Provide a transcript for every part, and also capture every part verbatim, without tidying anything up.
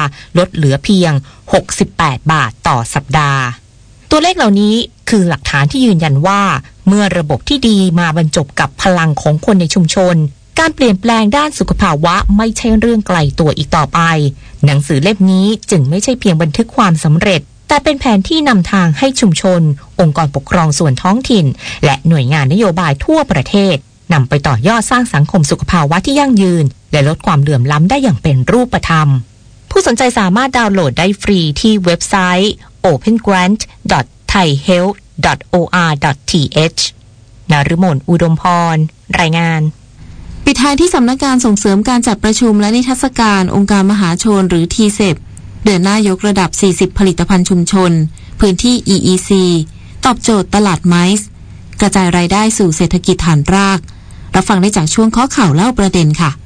ลดเหลือเพียงหกสิบแปดบาทต่อสัปดาห์ตัวเลขเหล่านี้คือหลักฐานที่ยืนยันว่าเมื่อระบบที่ดีมาบรรจบกับพลังของคนในชุมชนการเปลี่ยนแปลงด้านสุขภาวะไม่ใช่เรื่องไกลตัวอีกต่อไปหนังสือเล่มนี้จึงไม่ใช่เพียงบันทึกความสำเร็จแต่เป็นแผนที่นำทางให้ชุมชนองค์กรปกครองส่วนท้องถิ่นและหน่วยงานนโยบายทั่วประเทศนำไปต่อยอดสร้างสังคมสุขภาวะที่ยั่งยืนและลดความเหลื่อมล้ำได้อย่างเป็นรูปธรรมผู้สนใจสามารถดาวน์โหลดได้ฟรีที่เว็บไซต์ โอเพนแกรนท์ ดอท ไทยเฮลท์ ดอท โอ อาร์ ดอท ที เอช นฤมลอุดมพรรายงานปิดท้ายที่สำนักงานส่งเสริมการจัดประชุมและนิทรรศการองค์การมหาชนหรือ ที เซป เดินหน้ายกระดับสี่สิบผลิตภัณฑ์ชุมชนพื้นที่ อี อี ซี ตอบโจทย์ตลาดไมซ์กระจายรายได้สู่เศรษฐกิจฐานรากรับฟังได้จากช่วงข้อข่าวเล่าประเด็นค่ะ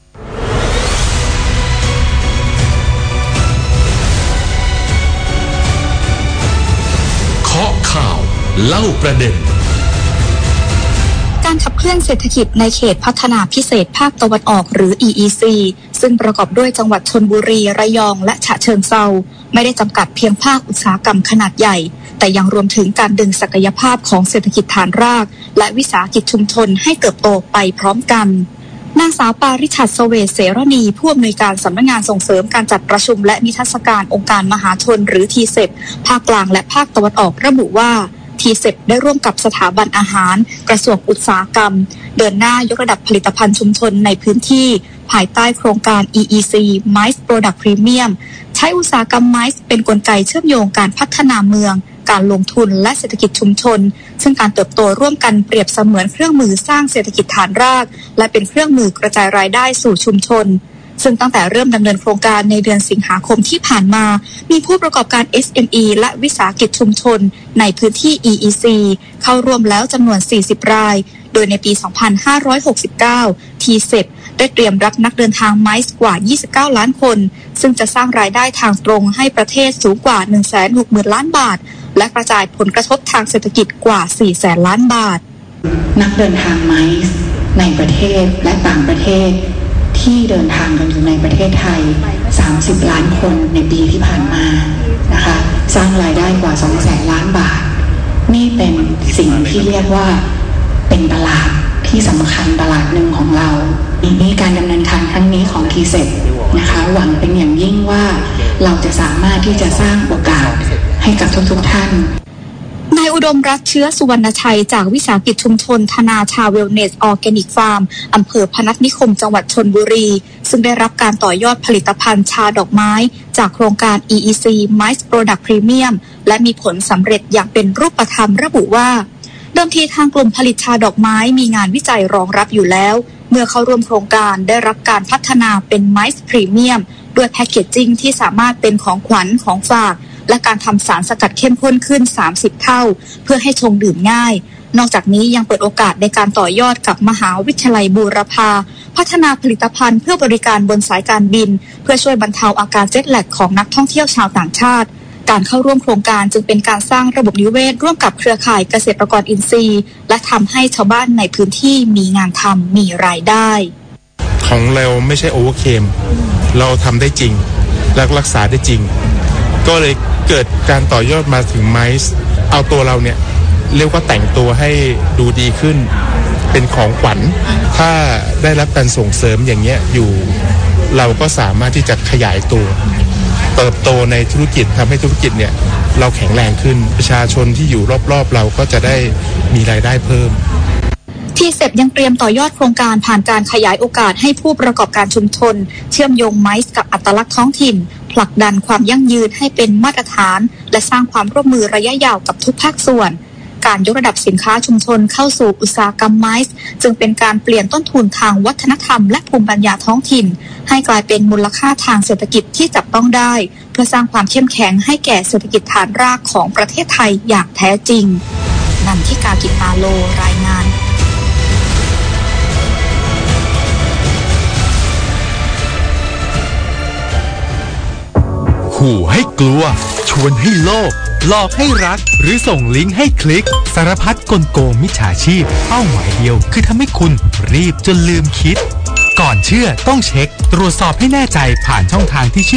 ข้อข่าวเล่าประเด็นการขับเคลื่อนเศรษฐกิจในเขตพัฒนาพิเศษภาคตะวันออกหรือ อี อี ซี ซึ่งประกอบด้วยจังหวัดชลบุรีระยองและฉะเชิงเทราไม่ได้จำกัดเพียงภาคอุตสาหกรรมขนาดใหญ่แต่ยังรวมถึงการดึงศักยภาพของเศรษฐกิจฐานรากและวิสาหกิจชุมชนให้เติบโตไปพร้อมกันนางสาวปาริชัด เสวตเสรณีผู้อำนวยการสำนักงานส่งเสริมการจัดประชุมและนิทรรศการองค์การมหาชนหรือ ที เซป ภาคกลางและภาคตะวันออกระบุว่าที เซป ได้ร่วมกับสถาบันอาหารกระทรวงอุตสาหกรรมเดินหน้ายกระดับผลิตภัณฑ์ชุมชนในพื้นที่ภายใต้โครงการ อี อี ซี Mice Product Premium ใช้อุตสาหกรรมไมซ์เป็นกลไกเชื่อมโยงการพัฒนาเมืองการลงทุนและเศรษฐกิจชุมชนซึ่งการเติบโตร่วมกันเปรียบเสมือนเครื่องมือสร้างเศรษฐกิจฐานรากและเป็นเครื่องมือกระจายรายได้สู่ชุมชนซึ่งตั้งแต่เริ่มดำเนินโครงการในเดือนสิงหาคมที่ผ่านมามีผู้ประกอบการ เอส เอ็ม อี และวิสาหกิจชุมชนในพื้นที่ อี อี ซี เข้าร่วมแล้วจำนวนสี่สิบรายโดยในปี สองพันห้าร้อยหกสิบเก้า ที เซป ได้เตรียมรับนักเดินทางไมซ์กว่ายี่สิบเก้าล้านคนซึ่งจะสร้างรายได้ทางตรงให้ประเทศสูงกว่า หนึ่งแสนหกหมื่น ล้านบาทและกระจายผลกระทบทางเศรษฐกิจกว่า สี่แสน ล้านบาทนักเดินทางไมซ์ในประเทศและต่างประเทศที่เดินทางกันอยู่ในประเทศไทยสามสิบล้านคนในปีที่ผ่านมานะคะสร้างรายได้กว่า สองแสน ล้านบาทนี่เป็นสิ่งที่เรียกว่าเป็นตลาดที่สำคัญตลาดหนึ่งของเรามีการดำเนินการครั้งนี้ของ ที เซป นะคะหวังเป็นอย่างยิ่งว่าเราจะสามารถที่จะสร้างโอกาสให้กับทุกๆท่านนายอุดมรัตน์เชื้อสุวรรณชัยจากวิสาหกิจชุมชนธนาชาเวลเนสออร์แกนิกฟาร์มอำเภอพนัสนิคมจังหวัดชลบุรีซึ่งได้รับการต่อยอดผลิตภัณฑ์ชาดอกไม้จากโครงการ อี อี ซี Mice Product Premium และมีผลสำเร็จอย่างเป็นรูปธรรมระบุว่าเดิมทีทางกลุ่มผลิตชาดอกไม้มีงานวิจัยรองรับอยู่แล้วเมื่อเข้าร่วมโครงการได้รับการพัฒนาเป็น Mice Premium ด้วยแพคเกจจิ้งที่สามารถเป็นของขวัญของฝากและการทำสารสกัดเข้มข้นขึ้นสามสิบเท่าเพื่อให้ชงดื่มง่ายนอกจากนี้ยังเปิดโอกาสในการต่อยอดกับมหาวิทยาลัยบูรพาพัฒนาผลิตภัณฑ์เพื่อบริการบนสายการบินเพื่อช่วยบรรเทาอาการเจ็ตแลกของนักท่องเที่ยวชาวต่างชาติการเข้าร่วมโครงการจึงเป็นการสร้างระบบนิเวศร่วมกับเครือข่ายเกษตรกรอินทรีย์และทำให้ชาวบ้านในพื้นที่มีงานทำมีรายได้ของเราไม่ใช่โอเวอร์เคมเราทำได้จริงและรักษาได้จริงก็เลยเกิดการต่อยอดมาถึงไมซ์เอาตัวเราเนี่ยเรียกว่าแต่งตัวให้ดูดีขึ้นเป็นของขวัญถ้าได้รับการส่งเสริมอย่างเงี้ยอยู่เราก็สามารถที่จะขยายตัวเติบโตในธุรกิจทำให้ธุรกิจเนี่ยเราแข็งแรงขึ้นประชาชนที่อยู่รอบๆเราก็จะได้มีรายได้เพิ่มที เซป ยังเตรียมต่อยอดโครงการผ่านการขยายโอกาสให้ผู้ประกอบการชุมชนเชื่อมโยงไมซ์กับอัตลักษณ์ท้องถิ่นผลักดันความยั่งยืนให้เป็นมาตรฐานและสร้างความร่วมมือระยะยาวกับทุกภาคส่วนการยกระดับสินค้าชุมชนเข้าสู่อุตสาหกรรมไมซ์จึงเป็นการเปลี่ยนต้นทุนทางวัฒนธรรมและภูมิปัญญาท้องถิ่นให้กลายเป็นมูลค่าทางเศรษฐกิจที่จับต้องได้เพื่อสร้างความเข้มแข็งให้แก่เศรษฐกิจฐานรากของประเทศไทยอย่างแท้จริงนันทิกา กิตตาโลรายงานขู่ให้กลัวชวนให้โลภหลอกให้รักหรือส่งลิงก์ให้คลิกสารพัดกลโกงมิจฉาชีพเป้าหมายเดียวคือทำให้คุณรีบจนลืมคิดก่อนเชื่อต้องเช็คตรวจสอบให้แน่ใจผ่านช่องทางที่เชื่อ